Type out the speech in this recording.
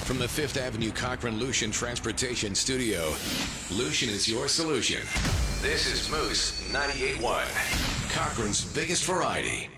From the Fifth Avenue Cochran Lucian Transportation Studio, Lucian is your solution. This is Moose 98.1, Cochran's biggest variety.